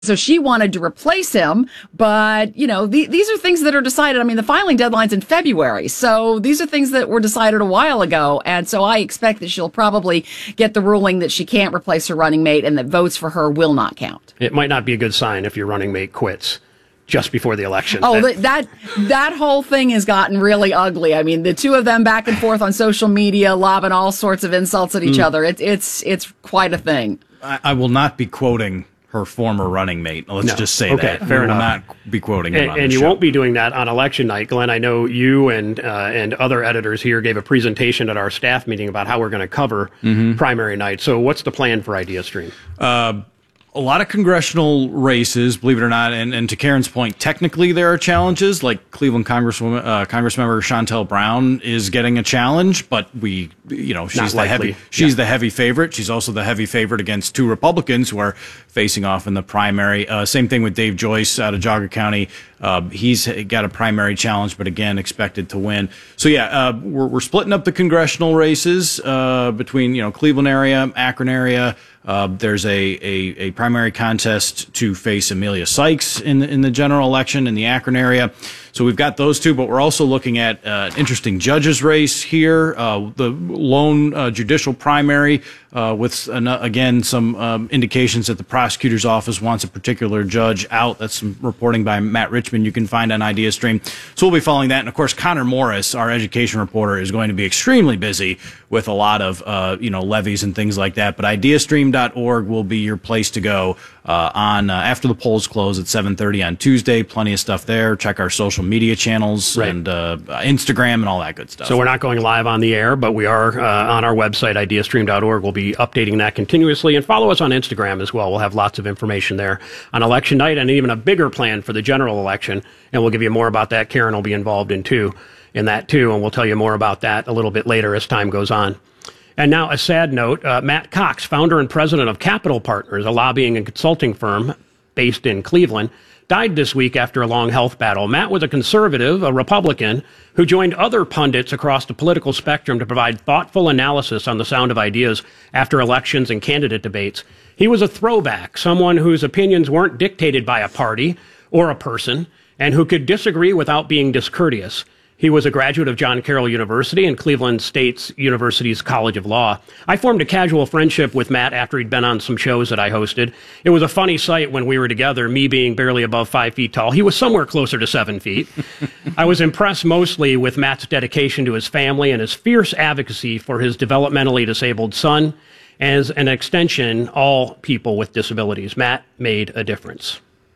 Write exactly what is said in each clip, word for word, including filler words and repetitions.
So she wanted to replace him, but, you know, the, these are things that are decided. I mean, the filing deadline's in February, so these are things that were decided a while ago, and so I expect that she'll probably get the ruling that she can't replace her running mate and that votes for her will not count. It might not be a good sign if your running mate quits just before the election. Oh, that, that that whole thing has gotten really ugly. I mean, the two of them back and forth on social media, lobbing all sorts of insults at each mm. other. It, it's it's quite a thing. I, I will not be quoting her former running mate. Let's no. just say okay, that. Fair we enough. will not be quoting him and, on and the you show. won't be doing that on election night. Glenn, I know you and uh, and other editors here gave a presentation at our staff meeting about how we're going to cover mm-hmm. primary night. So what's the plan for IdeaStream? Uh, a lot of congressional races, believe it or not, and, and to Karen's point, technically there are challenges, like Cleveland Congresswoman, uh, Congressmember Shontel Brown is getting a challenge, but we, you know, she's Not the likely. heavy, she's yeah. the heavy favorite. She's also the heavy favorite against two Republicans who are facing off in the primary. Uh, same thing with Dave Joyce out of Geauga County. Uh, he's got a primary challenge, but again, expected to win. So yeah, uh, we're, we're splitting up the congressional races uh, between, you know, Cleveland area, Akron area. Uh, there's a, a, a primary contest to face Amelia Sykes in the, in the general election in the Akron area. So we've got those two, but we're also looking at uh, an interesting judges race here, uh, the lone uh, judicial primary uh, with, an, again, some um, indications that the prosecutor's office wants a particular judge out. That's some reporting by Matt Richmond you can find on IdeaStream. So we'll be following that. And, of course, Connor Morris, our education reporter, is going to be extremely busy with a lot of, uh, you know, levies and things like that. But IdeaStream dot org will be your place to go uh, on uh, after the polls close at seven thirty on Tuesday. Plenty of stuff there. Check our social media channels right. and uh, Instagram and all that good stuff. So we're not going live on the air, but we are uh, on our website, IdeaStream dot org. We'll be updating that continuously. And follow us on Instagram as well. We'll have lots of information there on election night and even a bigger plan for the general election. And we'll give you more about that. Karen will be involved in, too, in that, too. And we'll tell you more about that a little bit later as time goes on. And now a sad note, uh, Matt Cox, founder and president of Capital Partners, a lobbying and consulting firm based in Cleveland, died this week after a long health battle. Matt was a conservative, a Republican, who joined other pundits across the political spectrum to provide thoughtful analysis on the sound of ideas after elections and candidate debates. He was a throwback, someone whose opinions weren't dictated by a party or a person, and who could disagree without being discourteous. He was a graduate of John Carroll University and Cleveland State University's College of Law. I formed a casual friendship with Matt after he'd been on some shows that I hosted. It was a funny sight when we were together, me being barely above five feet tall. He was somewhere closer to seven feet. I was impressed mostly with Matt's dedication to his family and his fierce advocacy for his developmentally disabled son. As an extension, all people with disabilities. Matt made a difference.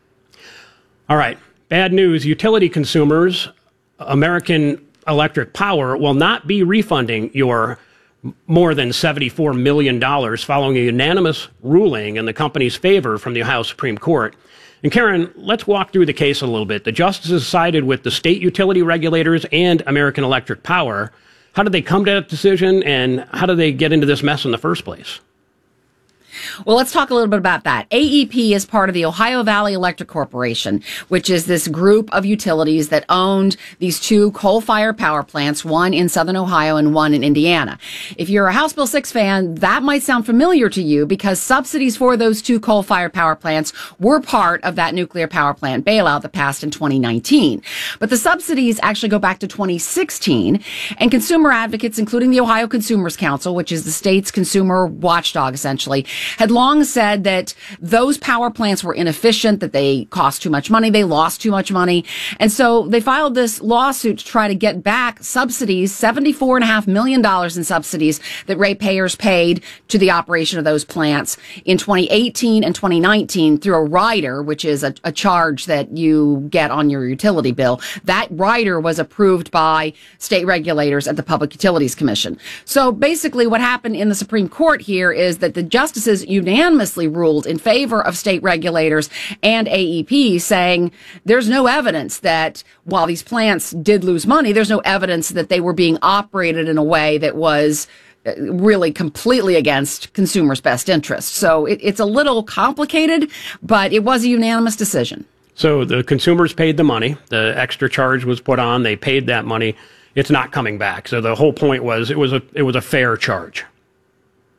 All right, bad news. Utility consumers, American Electric Power, will not be refunding your more than seventy-four million dollars following a unanimous ruling in the company's favor from the Ohio Supreme Court. And Karen, let's walk through the case a little bit. The justices sided with the state utility regulators and American Electric Power. How did they come to that decision, and how did they get into this mess in the first place? Well, let's talk a little bit about that. A E P is part of the Ohio Valley Electric Corporation, which is this group of utilities that owned these two coal-fired power plants, one in southern Ohio and one in Indiana. If you're a House Bill six fan, that might sound familiar to you because subsidies for those two coal-fired power plants were part of that nuclear power plant bailout that passed in twenty nineteen. But the subsidies actually go back to twenty sixteen, and consumer advocates, including the Ohio Consumers Council, which is the state's consumer watchdog essentially, had long said that those power plants were inefficient, that they cost too much money, they lost too much money. And so they filed this lawsuit to try to get back subsidies, seventy-four point five million dollars in subsidies that ratepayers paid to the operation of those plants in twenty eighteen and twenty nineteen through a rider, which is a, a charge that you get on your utility bill. That rider was approved by state regulators at the Public Utilities Commission. So basically what happened in the Supreme Court here is that the justices unanimously ruled in favor of state regulators and A E P, saying there's no evidence that while these plants did lose money, there's no evidence that they were being operated in a way that was really completely against consumers' best interest. So it, it's a little complicated, but it was a unanimous decision. So the consumers paid the money. The extra charge was put on. They paid that money. It's not coming back. So the whole point was it was a it was a fair charge.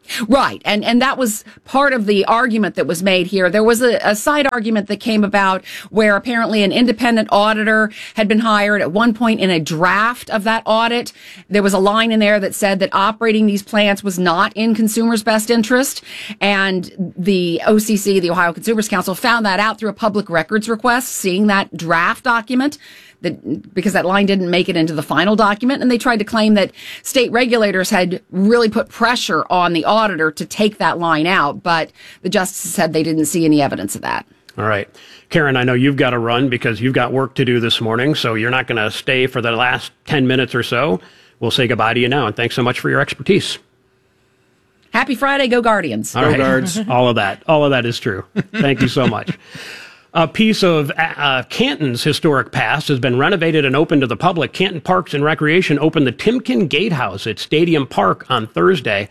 Right. And and that was part of the argument that was made here. There was a, a side argument that came about where apparently an independent auditor had been hired at one point in a draft of that audit. There was a line in there that said that operating these plants was not in consumers' best interest. And the O C C, the Ohio Consumers Council, found that out through a public records request, seeing that draft document. That, because that line didn't make it into the final document, and they tried to claim that state regulators had really put pressure on the auditor to take that line out, but the justices said they didn't see any evidence of that. All right. Karen, I know you've got to run because you've got work to do this morning, so you're not going to stay for the last ten minutes or so. We'll say goodbye to you now, and thanks so much for your expertise. Happy Friday, go Guardians. All Go right. Guards. All of that. All of that is true. Thank you so much. A piece of uh, Canton's historic past has been renovated and opened to the public. Canton Parks and Recreation opened the Timken Gatehouse at Stadium Park on Thursday.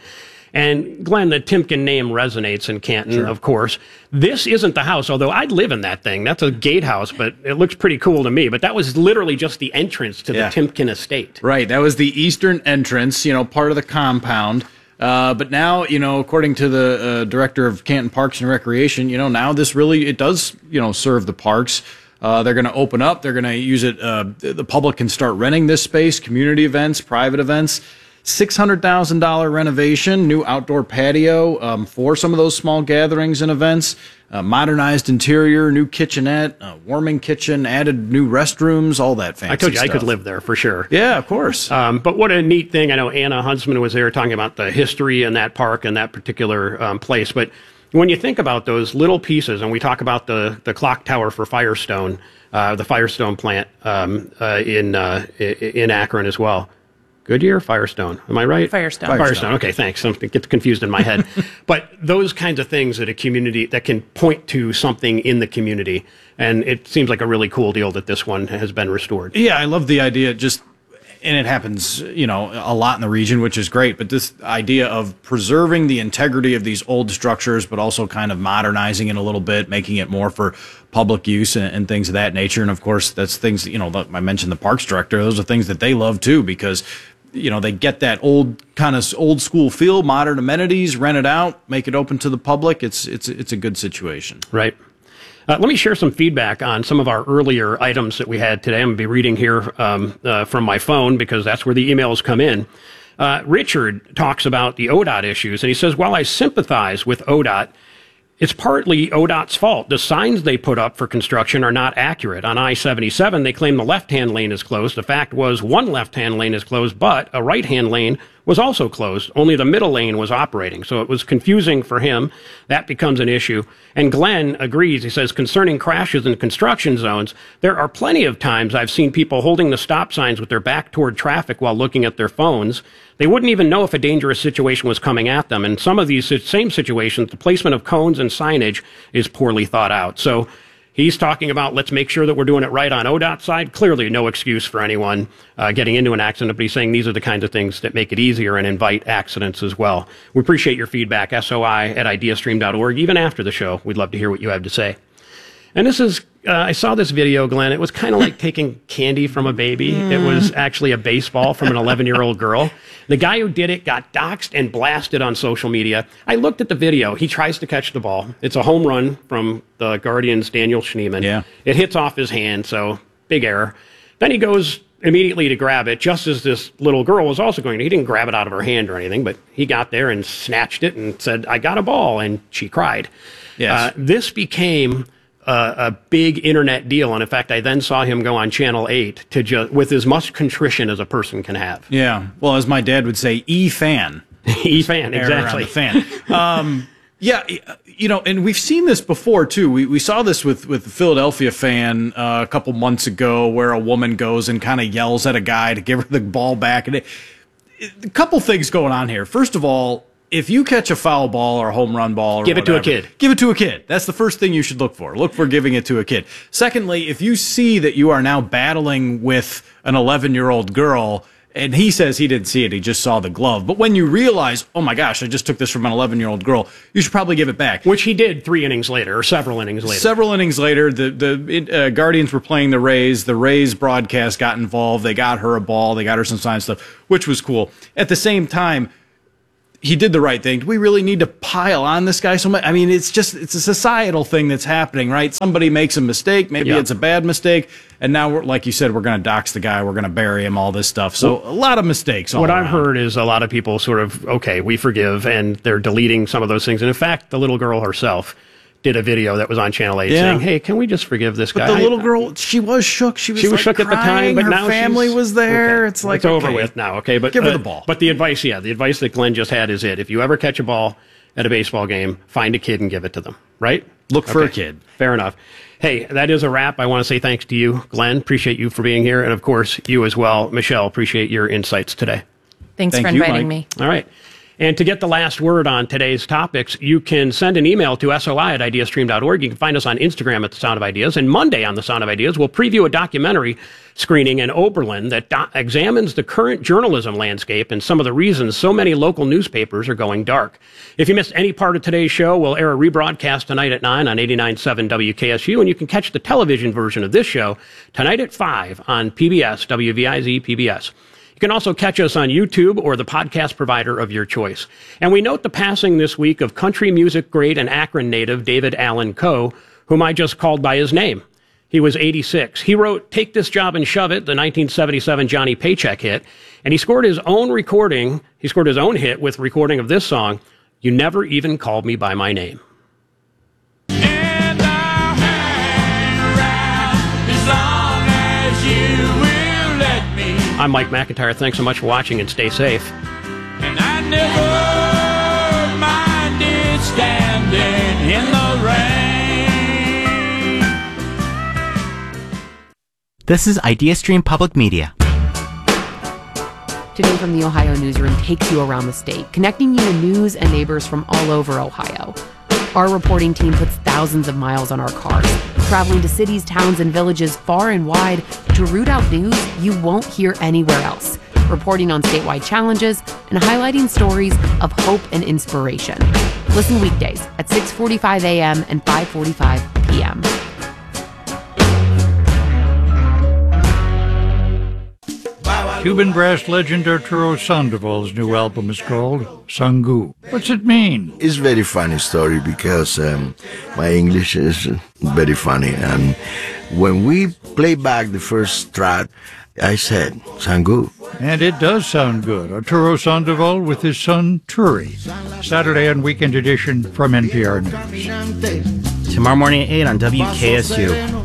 And Glenn, the Timken name resonates in Canton, sure. Of course. This isn't the house, although I'd live in that thing. That's a gatehouse, but it looks pretty cool to me. But that was literally just the entrance to yeah. the Timken estate. Right. That was the eastern entrance, you know, part of the compound. Uh, but now, you know, according to the uh, director of Canton Parks and Recreation, you know, now this really, it does, you know, serve the parks. Uh, they're going to open up. They're going to use it. Uh, the public can start renting this space, community events, private events. six hundred thousand dollars renovation, new outdoor patio um, for some of those small gatherings and events, uh, modernized interior, new kitchenette, uh, warming kitchen, added new restrooms, all that fancy I told you stuff. I could live there for sure. Yeah, of course. Um, but what a neat thing. I know Anna Huntsman was there talking about the history in that park and that particular um, place. But when you think about those little pieces, and we talk about the, the clock tower for Firestone, uh, the Firestone plant um, uh, in uh, in Akron as well. Goodyear, Firestone. Am I right? Firestone. Firestone. Firestone. Okay, thanks. Something gets confused in my head. But those kinds of things that a community that can point to something in the community, and it seems like a really cool deal that this one has been restored. Yeah, I love the idea. Just and it happens, you know, a lot in the region, which is great. But this idea of preserving the integrity of these old structures, but also kind of modernizing it a little bit, making it more for public use and, and things of that nature. And of course, that's things, you know, I mentioned the parks director. Those are things that they love too, because you know, they get that old kind of old school feel, modern amenities, rent it out, make it open to the public. It's it's it's a good situation. Right. Uh, let me share some feedback on some of our earlier items that we had today. I'm going to be reading here um, uh, from my phone because that's where the emails come in. Uh, Richard talks about the O D O T issues, and he says, while I sympathize with O D O T, it's partly O D O T's fault. The signs they put up for construction are not accurate. On I seventy-seven, they claim the left-hand lane is closed. The fact was one left-hand lane is closed, but a right-hand lane was also closed. Only the middle lane was operating. So it was confusing for him. That becomes an issue. And Glenn agrees. He says, concerning crashes in construction zones, there are plenty of times I've seen people holding the stop signs with their back toward traffic while looking at their phones. They wouldn't even know if a dangerous situation was coming at them. In some of these same situations, the placement of cones and signage is poorly thought out. So he's talking about let's make sure that we're doing it right on O D O T's side. Clearly no excuse for anyone uh, getting into an accident, but he's saying these are the kinds of things that make it easier and invite accidents as well. We appreciate your feedback, S O I at ideastream dot org. Even after the show, we'd love to hear what you have to say. And this is, uh, I saw this video, Glenn. It was kind of like taking candy from a baby. Mm. It was actually a baseball from an eleven-year-old girl. The guy who did it got doxxed and blasted on social media. I looked at the video. He tries to catch the ball. It's a home run from the Guardians' Daniel Schneemann. Yeah. It hits off his hand, so big error. Then he goes immediately to grab it, just as this little girl was also going to. He didn't grab it out of her hand or anything, but he got there and snatched it and said, I got a ball, and she cried. Yes. Uh, this became Uh, a big internet deal, and in fact, I then saw him go on Channel eight to just with as much contrition as a person can have. Yeah, well, as my dad would say, E-fan. E-fan, exactly. Fan. Um, yeah, you know, and we've seen this before too. We we saw this with with the Philadelphia fan uh, a couple months ago, where a woman goes and kind of yells at a guy to give her the ball back, and it, it, a couple things going on here. First of all, if you catch a foul ball or a home run ball or give it whatever, to a kid. Give it to a kid. That's the first thing you should look for. Look for giving it to a kid. Secondly, if you see that you are now battling with an eleven-year-old girl, and he says he didn't see it, he just saw the glove. But when you realize, oh my gosh, I just took this from an eleven-year-old girl, you should probably give it back. Which he did three innings later, or several innings later. Several innings later, the the uh, Guardians were playing the Rays. The Rays broadcast got involved. They got her a ball. They got her some sign stuff, which was cool. At the same time, he did the right thing. Do we really need to pile on this guy so much? I mean, it's just, it's a societal thing that's happening, right? Somebody makes a mistake. Maybe yeah. it's a bad mistake. And now, we're, like you said, we're going to dox the guy. We're going to bury him, all this stuff. So well, a lot of mistakes. All what around. I've heard is a lot of people sort of, okay, we forgive, and they're deleting some of those things. And in fact, the little girl herself did a video that was on Channel eight yeah. saying, hey, can we just forgive this but guy? But the little girl, she was shook. She was, she was like shook crying. at the time, but her now family she's, was there. Okay. It's like, it's okay. over with now, okay? But give her uh, the ball. But the advice, yeah, the advice that Glenn just had is it. If you ever catch a ball at a baseball game, find a kid and give it to them, right? Look for okay. a kid. Fair enough. Hey, that is a wrap. I want to say thanks to you, Glenn. Appreciate you for being here. And, of course, you as well. Michelle, appreciate your insights today. Thanks Thank for you, inviting Mike. me. All right. And to get the last word on today's topics, you can send an email to S O I at ideastream dot org. You can find us on Instagram at The Sound of Ideas. And Monday on The Sound of Ideas, we'll preview a documentary screening in Oberlin that do- examines the current journalism landscape and some of the reasons so many local newspapers are going dark. If you missed any part of today's show, we'll air a rebroadcast tonight at nine on eighty-nine point seven W K S U. And you can catch the television version of this show tonight at five on P B S, W V I Z P B S. You can also catch us on YouTube or the podcast provider of your choice. And we note the passing this week of country music great and Akron native David Allan Coe, whom I just called by his name. He was eighty-six. He wrote Take This Job and Shove It, the nineteen seventy-seven Johnny Paycheck hit, and he scored his own recording, he scored his own hit with recording of this song, You Never Even Called Me By My Name. And I'll hang around as long as you will let me. I'm Mike McIntyre. Thanks so much for watching and stay safe. And I never minded standing in the rain. This is IdeaStream Public Media. Today from the Ohio Newsroom takes you around the state, connecting you to news and neighbors from all over Ohio. Our reporting team puts thousands of miles on our cars, traveling to cities, towns, and villages far and wide to root out news you won't hear anywhere else, reporting on statewide challenges and highlighting stories of hope and inspiration. Listen weekdays at six forty-five a.m. and five forty-five p.m. Cuban brass legend Arturo Sandoval's new album is called Sangu. What's it mean? It's a very funny story because um, my English is very funny. And when we play back the first track, I said, Sangu. And it does sound good. Arturo Sandoval with his son, Turi. Saturday and Weekend Edition from N P R News. Tomorrow morning at eight on W K S U.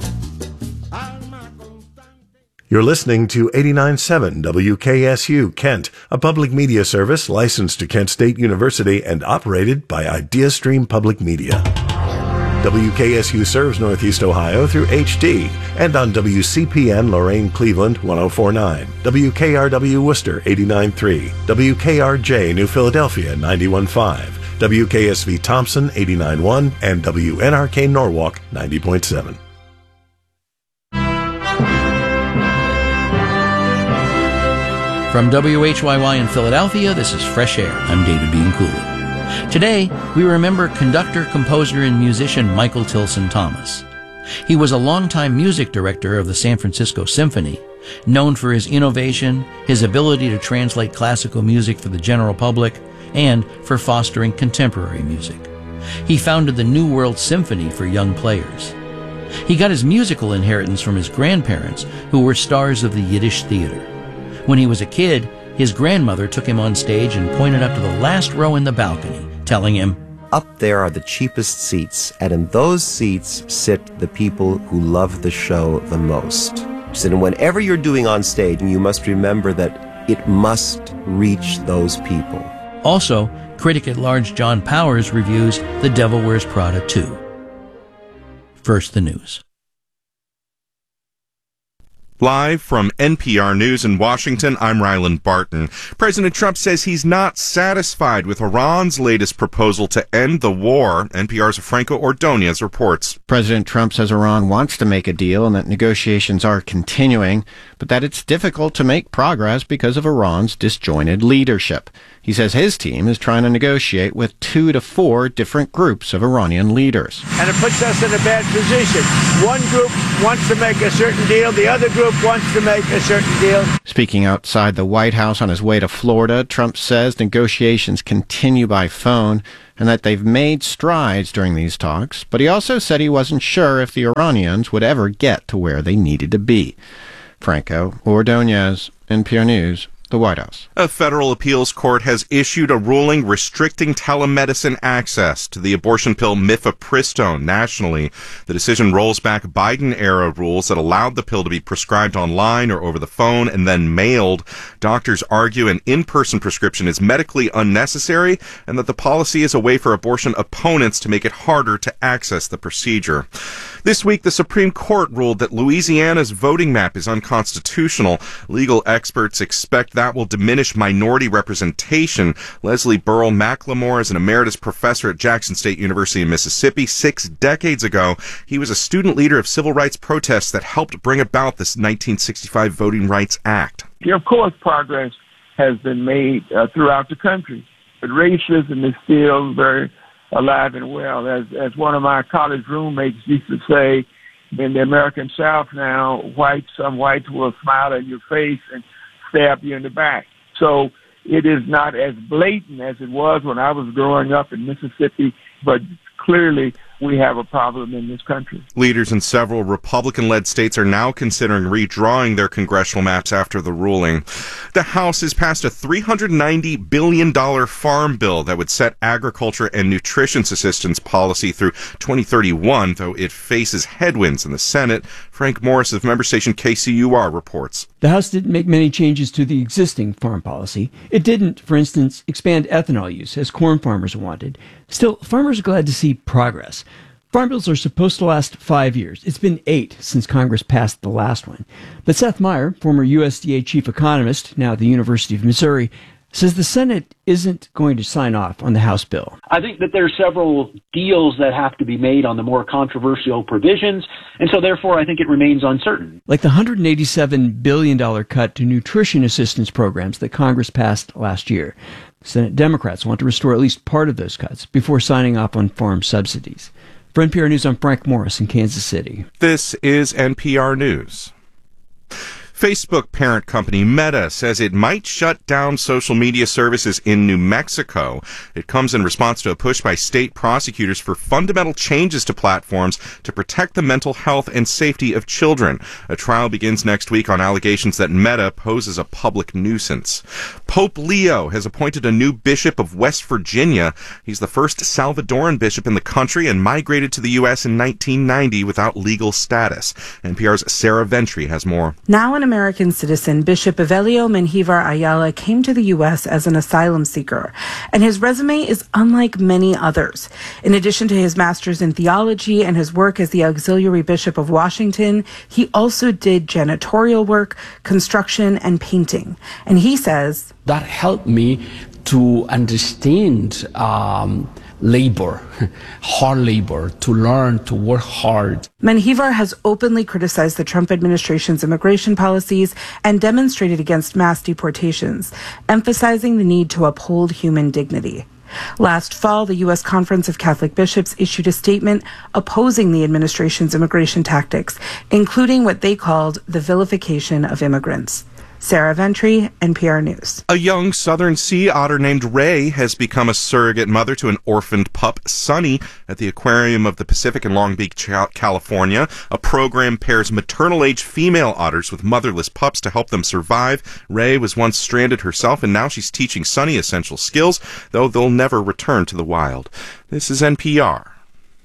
You're listening to eighty-nine point seven W K S U Kent, a public media service licensed to Kent State University and operated by IdeaStream Public Media. W K S U serves Northeast Ohio through H D and on W C P N Lorain Cleveland one oh four point nine, W K R W Worcester eighty-nine point three, W K R J New Philadelphia ninety-one point five, W K S V Thompson eighty-nine point one, and W N R K Norwalk ninety point seven. From W H Y Y in Philadelphia, this is Fresh Air. I'm David Bean Cooley. Today, we remember conductor, composer, and musician Michael Tilson Thomas. He was a longtime music director of the San Francisco Symphony, known for his innovation, his ability to translate classical music for the general public, and for fostering contemporary music. He founded the New World Symphony for young players. He got his musical inheritance from his grandparents, who were stars of the Yiddish theater. When he was a kid, his grandmother took him on stage and pointed up to the last row in the balcony, telling him, "Up there are the cheapest seats, and in those seats sit the people who love the show the most." She said, and whenever you're doing on stage, you must remember that it must reach those people. Also, critic at large John Powers reviews The Devil Wears Prada two. First, the news. Live from N P R News in Washington, I'm Ryland Barton. President Trump says he's not satisfied with Iran's latest proposal to end the war. N P R's Franco Ordonez reports. President Trump says Iran wants to make a deal and that negotiations are continuing, but that it's difficult to make progress because of Iran's disjointed leadership. He says his team is trying to negotiate with two to four different groups of Iranian leaders. And it puts us in a bad position. One group wants to make a certain deal, the other group Trump wants to make a certain deal. Speaking outside the White House on his way to Florida, Trump says negotiations continue by phone and that they've made strides during these talks, but he also said he wasn't sure if the Iranians would ever get to where they needed to be. Franco Ordonez, N P R News, the White House. A federal appeals court has issued a ruling restricting telemedicine access to the abortion pill mifepristone nationally. The decision rolls back Biden-era rules that allowed the pill to be prescribed online or over the phone and then mailed. Doctors argue an in-person prescription is medically unnecessary and that the policy is a way for abortion opponents to make it harder to access the procedure. This week, the Supreme Court ruled that Louisiana's voting map is unconstitutional. Legal experts expect that will diminish minority representation. Leslie Burrell McLemore is an emeritus professor at Jackson State University in Mississippi. Six decades ago, he was a student leader of civil rights protests that helped bring about this nineteen sixty-five Voting Rights Act. Yeah, of course, progress has been made uh, throughout the country, but racism is still very alive and well. As as one of my college roommates used to say, in the American South now, whites, some whites will smile in your face and stab you in the back. So it is not as blatant as it was when I was growing up in Mississippi, but clearly we have a problem in this country. Leaders in several Republican-led states are now considering redrawing their congressional maps after the ruling. The House has passed a three hundred ninety billion dollars farm bill that would set agriculture and nutrition assistance policy through twenty thirty-one, though it faces headwinds in the Senate. Frank Morris of member station K C U R reports. The House didn't make many changes to the existing farm policy. It didn't, for instance, expand ethanol use, as corn farmers wanted. Still, farmers are glad to see progress. Farm bills are supposed to last five years. It's been eight since Congress passed the last one. But Seth Meyer, former U S D A chief economist, now at the University of Missouri, says the Senate isn't going to sign off on the House bill. I think that there are several deals that have to be made on the more controversial provisions, and so therefore I think it remains uncertain. Like the one hundred eighty-seven billion dollars cut to nutrition assistance programs that Congress passed last year. Senate Democrats want to restore at least part of those cuts before signing off on farm subsidies. For N P R News, I'm Frank Morris in Kansas City. This is N P R News. Facebook parent company Meta says it might shut down social media services in New Mexico. It comes in response to a push by state prosecutors for fundamental changes to platforms to protect the mental health and safety of children. A trial begins next week on allegations that Meta poses a public nuisance. Pope Leo has appointed a new bishop of West Virginia. He's the first Salvadoran bishop in the country and migrated to the U S in nineteen ninety without legal status. N P R's Sarah Ventry has more. Now an American citizen, Bishop Evelio Menjivar Ayala came to the U S as an asylum seeker, and his resume is unlike many others. In addition to his master's in theology and his work as the auxiliary bishop of Washington, he also did janitorial work, construction, and painting. And he says, that helped me to understand um, labor, hard labor, to learn to work hard. Menjivar has openly criticized the Trump administration's immigration policies and demonstrated against mass deportations, emphasizing the need to uphold human dignity. Last fall, the U S Conference of Catholic Bishops issued a statement opposing the administration's immigration tactics, including what they called the vilification of immigrants. Sarah Ventry, N P R News. A young southern sea otter named Ray has become a surrogate mother to an orphaned pup, Sunny, at the Aquarium of the Pacific in Long Beach, California. A program pairs maternal-age female otters with motherless pups to help them survive. Ray was once stranded herself, and now she's teaching Sunny essential skills, though they'll never return to the wild. This is N P R.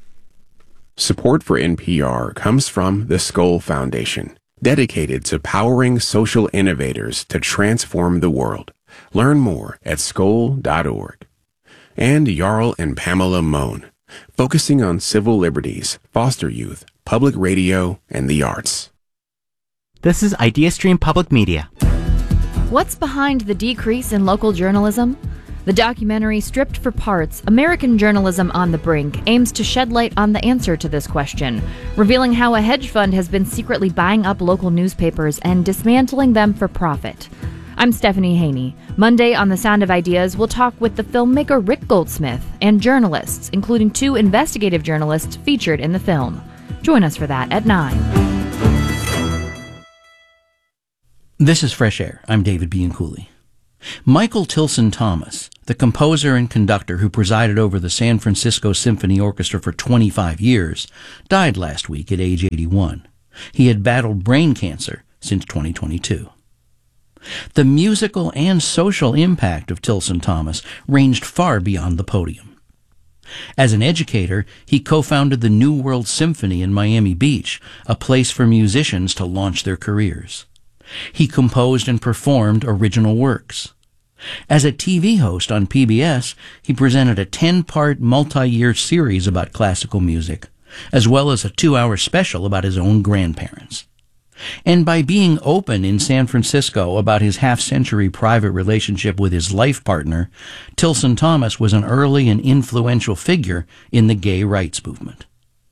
Support for N P R comes from the Skoll Foundation, dedicated to powering social innovators to transform the world. Learn more at skoll dot org. And Jarl and Pamela Mohn, focusing on civil liberties, foster youth, public radio, and the arts. This is IdeaStream Public Media. What's behind the decrease in local journalism? The documentary Stripped for Parts, American Journalism on the Brink aims to shed light on the answer to this question, revealing how a hedge fund has been secretly buying up local newspapers and dismantling them for profit. I'm Stephanie Haney. Monday on The Sound of Ideas, we'll talk with the filmmaker Rick Goldsmith and journalists, including two investigative journalists featured in the film. Join us for that at nine. This is Fresh Air. I'm David Bianculli. Michael Tilson Thomas, the composer and conductor who presided over the San Francisco Symphony Orchestra for twenty-five years, died last week at age eighty-one. He had battled brain cancer since twenty twenty-two. The musical and social impact of Tilson Thomas ranged far beyond the podium. As an educator, he co-founded the New World Symphony in Miami Beach, a place for musicians to launch their careers. He composed and performed original works. As a T V host on P B S, he presented a ten-part multi-year series about classical music, as well as a two-hour special about his own grandparents. And by being open in San Francisco about his half-century private relationship with his life partner, Tilson Thomas was an early and influential figure in the gay rights movement.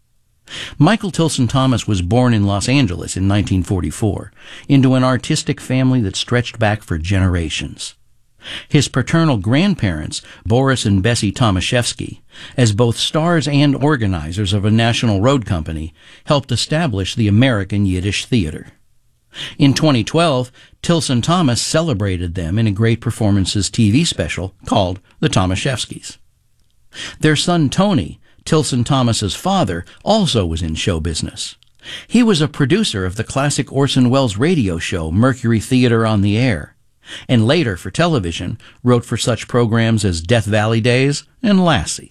Michael Tilson Thomas was born in Los Angeles in nineteen forty-four, into an artistic family that stretched back for generations. His paternal grandparents, Boris and Bessie Tomaszewski, as both stars and organizers of a national road company, helped establish the American Yiddish Theater. In twenty twelve, Tilson Thomas celebrated them in a Great Performances T V special called The Tomaszewskis. Their son Tony, Tilson Thomas's father, also was in show business. He was a producer of the classic Orson Welles radio show Mercury Theater on the Air, and later for television wrote for such programs as Death Valley Days and Lassie.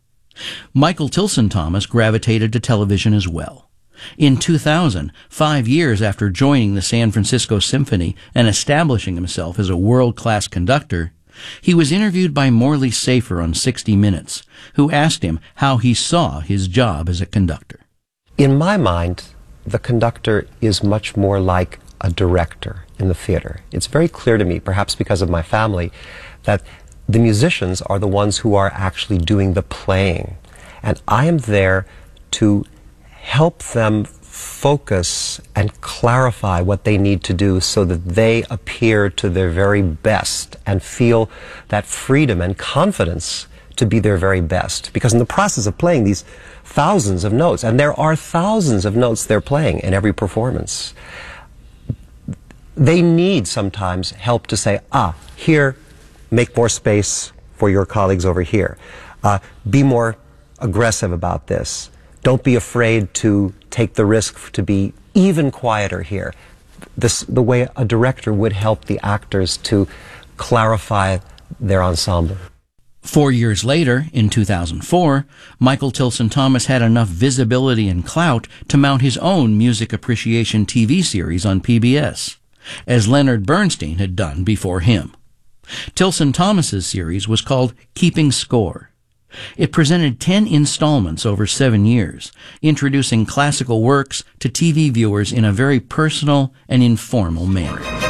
Michael Tilson Thomas gravitated to television as well. In two thousand, five years after joining the San Francisco Symphony and establishing himself as a world-class conductor, he was interviewed by Morley Safer on sixty minutes, who asked him how he saw his job as a conductor. In my mind, the conductor is much more like a director in the theater. It's very clear to me, perhaps because of my family, that the musicians are the ones who are actually doing the playing. And I am there to help them focus and clarify what they need to do so that they appear to their very best and feel that freedom and confidence to be their very best. Because in the process of playing these thousands of notes, and there are thousands of notes they're playing in every performance, they need sometimes help to say, ah, here, make more space for your colleagues over here. Uh, be more aggressive about this. Don't be afraid to take the risk to be even quieter here. This, the way a director would help the actors to clarify their ensemble. Four years later, in two thousand four, Michael Tilson Thomas had enough visibility and clout to mount his own music appreciation T V series on P B S, as Leonard Bernstein had done before him. Tilson Thomas's series was called Keeping Score. It presented ten installments over seven years, introducing classical works to T V viewers in a very personal and informal manner.